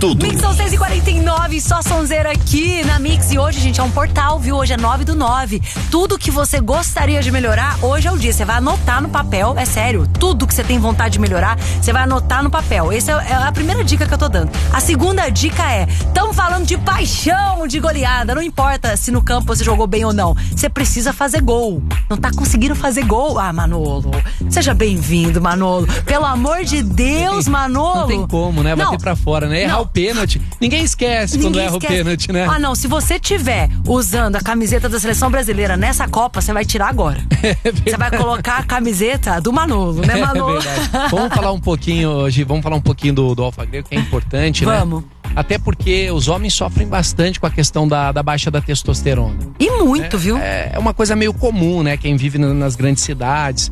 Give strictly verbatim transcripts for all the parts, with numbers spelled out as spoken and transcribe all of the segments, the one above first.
tudo. Mix são seis e quarenta e nove, só sonzeira aqui na Mix. E hoje, gente, é um portal, viu? Hoje é nove do nove. Tudo que você gostaria de melhorar, hoje é o dia. Você vai anotar no papel, é sério. Tudo que você tem vontade de melhorar, você vai anotar no papel. Essa é a primeira dica que eu tô dando. A segunda dica é, estamos falando de paixão, de goleada. Não importa se no campo você jogou bem ou não. Você precisa fazer gol. Não tá conseguindo fazer gol? Ah, Manolo, seja bem-vindo, Manolo. Pelo amor de Deus, Manolo. Não tem como, né? Bater não. pra fora, né? Errar não. o pênalti. Ninguém esquece Ninguém quando erra esquece. o pênalti, né? Ah, não. Se você tiver usando a camiseta da seleção brasileira nessa Copa, você vai tirar agora. É você vai colocar a camiseta do Manolo, né, Manolo? É verdade. Vamos falar um pouquinho hoje, vamos falar um pouquinho do, do Alphagrego, que é importante, vamos. né? Vamos. Até porque os homens sofrem bastante com a questão da, da baixa da testosterona. E muito, é, viu? É uma coisa meio comum, né? Quem vive nas grandes cidades,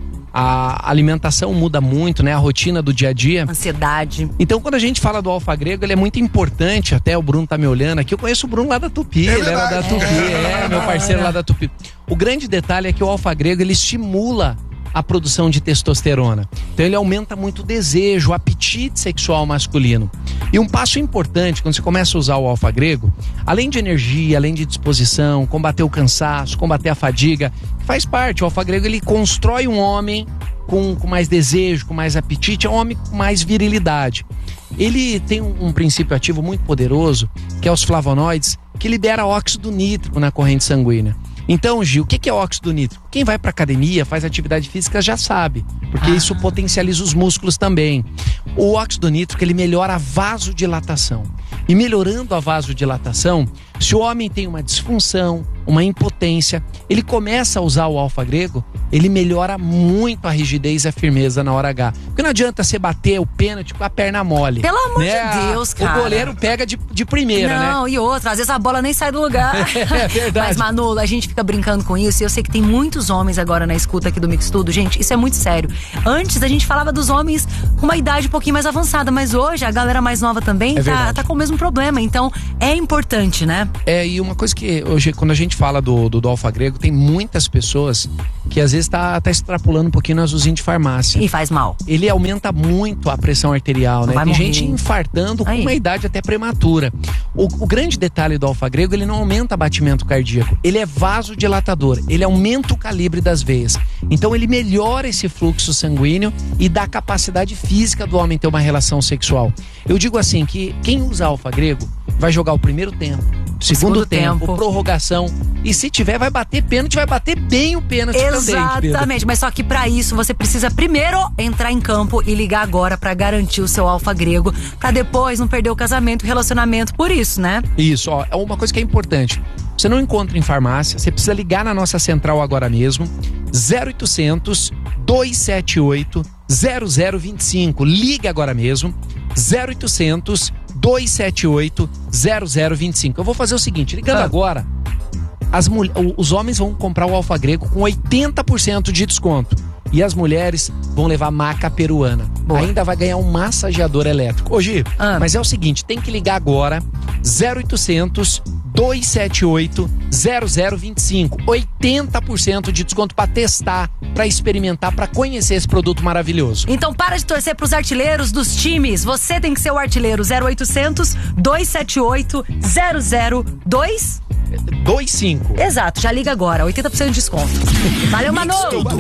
a alimentação muda muito, né? A rotina do dia a dia. Ansiedade. Então, quando a gente fala do Alphagrego, ele é muito importante. Até o Bruno tá me olhando aqui. Eu conheço o Bruno lá da Tupi. É ele era da Tupi, é, é meu parceiro lá da Tupi. O grande detalhe é que o Alphagrego, ele estimula a produção de testosterona. Então ele aumenta muito o desejo, o apetite sexual masculino. E um passo importante, quando você começa a usar o Alphagrego, além de energia, além de disposição, combater o cansaço, combater a fadiga, faz parte. O Alphagrego, ele constrói um homem com, com mais desejo, com mais apetite, é um homem com mais virilidade. Ele tem um, um princípio ativo muito poderoso, que é os flavonoides, que libera óxido nítrico na corrente sanguínea. Então, Gil, o que é óxido nítrico? Quem vai para academia, faz atividade física já sabe, porque ah. isso potencializa os músculos também. O óxido nítrico, ele melhora a vasodilatação. E melhorando a vasodilatação, se o homem tem uma disfunção, uma impotência, ele começa a usar o Alphagrego, ele melhora muito a rigidez e a firmeza na hora H. Porque não adianta você bater o pênalti com a perna mole. Pelo amor né? de Deus, cara. O goleiro pega de, de primeira, não, né? Não, e outra, às vezes a bola nem sai do lugar. É verdade. Mas, Manolo, a gente fica brincando com isso e eu sei que tem muitos homens agora na escuta aqui do Mix Tudo. Gente, isso é muito sério. Antes a gente falava dos homens com uma idade um pouquinho mais avançada, mas hoje a galera mais nova também é tá, tá com o mesmo problema. Então, é importante, né? É, e uma coisa que hoje, quando a gente fala do, do, do Alphagrego, tem muitas pessoas que às vezes tá, tá extrapolando um pouquinho no azulzinho de farmácia. E faz mal. Ele aumenta muito a pressão arterial, né? Vai Tem morrer. gente infartando Aí. com uma idade até prematura. O, o grande detalhe do Alphagrego, ele não aumenta batimento cardíaco, ele é vasodilatador, ele aumenta o calibre das veias. Então ele melhora esse fluxo sanguíneo e dá capacidade física do homem ter uma relação sexual. Eu digo assim, que quem usa Alphagrego vai jogar o primeiro tempo, o segundo, segundo tempo, tempo, prorrogação, e se tiver vai bater pênalti, vai bater bem o pênalti também. Exatamente, mas só que pra isso você precisa primeiro entrar em campo e ligar agora pra garantir o seu Alphagrego, pra depois não perder o casamento, o relacionamento, por isso, né? Isso, ó, é uma coisa que é importante. Você não encontra em farmácia, você precisa ligar na nossa central agora mesmo, zero oitocentos, dois sete oito, zero zero dois cinco. Liga agora mesmo, zero oitocentos, dois sete oito, zero zero dois cinco. Eu vou fazer o seguinte, ligando ah. agora, as mul- os homens vão comprar o Alphagrego com oitenta por cento de desconto. E as mulheres vão levar maca peruana. Boa. Ainda vai ganhar um massageador elétrico. Ô, Gi, ah. mas é o seguinte, tem que ligar agora, zero oitocentos, dois sete oito, zero zero dois cinco. oitenta por cento de desconto para testar, para experimentar, para conhecer esse produto maravilhoso. Então para de torcer pros artilheiros dos times. Você tem que ser o artilheiro. zero oitocentos, dois sete oito, zero zero dois cinco. Exato, já liga agora, oitenta por cento de desconto. Valeu, Manolo!